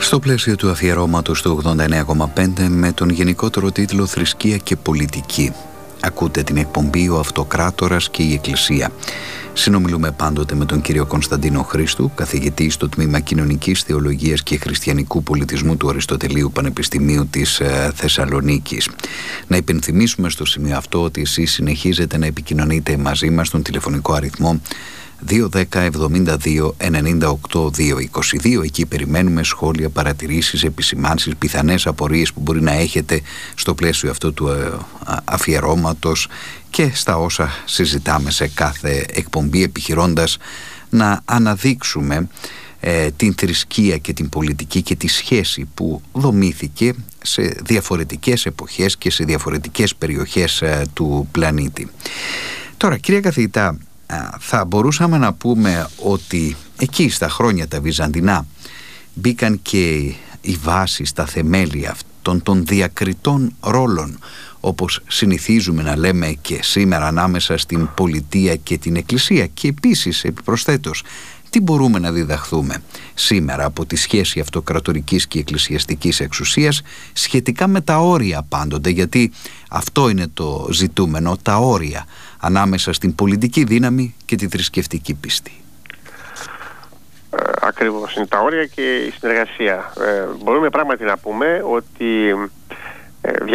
Στο πλαίσιο του αφιερώματος του 89,5 με τον γενικότερο τίτλο «Θρησκεία και πολιτική». Ακούτε την εκπομπή «Ο Αυτοκράτορας και η Εκκλησία». Συνομιλούμε πάντοτε με τον κύριο Κωνσταντίνο Χρήστου, καθηγητή στο Τμήμα Κοινωνικής Θεολογίας και Χριστιανικού Πολιτισμού του Αριστοτελείου Πανεπιστημίου της Θεσσαλονίκης. Να υπενθυμίσουμε στο σημείο αυτό ότι εσείς συνεχίζετε να επικοινωνείτε μαζί μας στον τηλεφωνικό αριθμό 210 72 98 222. Εκεί περιμένουμε σχόλια, παρατηρήσεις, επισημάνσεις, πιθανές απορίες που μπορεί να έχετε στο πλαίσιο αυτού του αφιερώματος και στα όσα συζητάμε σε κάθε εκπομπή, επιχειρώντας να αναδείξουμε την θρησκεία και την πολιτική και τη σχέση που δομήθηκε σε διαφορετικές εποχές και σε διαφορετικές περιοχές του πλανήτη. Τώρα, κύριε καθηγητά, θα μπορούσαμε να πούμε ότι εκεί στα χρόνια τα Βυζαντινά μπήκαν και οι βάσεις, τα θεμέλια αυτών των διακριτών ρόλων, όπως συνηθίζουμε να λέμε και σήμερα, ανάμεσα στην πολιτεία και την εκκλησία. Και επίσης, επιπροσθέτως, τι μπορούμε να διδαχθούμε σήμερα από τη σχέση αυτοκρατορικής και εκκλησιαστικής εξουσίας σχετικά με τα όρια πάντοτε, γιατί αυτό είναι το ζητούμενο, τα όρια ανάμεσα στην πολιτική δύναμη και τη θρησκευτική πίστη. Ακριβώς, είναι τα όρια και η συνεργασία. Μπορούμε πράγματι να πούμε ότι